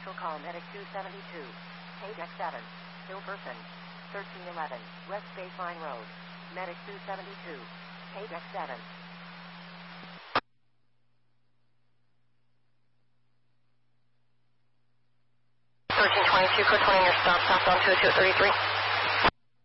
Special call Medic 272. Page X7. Hilverson. 1311. West Baseline Road. Medic 272. Page X7. 1322, code 20 on your stop, southbound 202 at 33.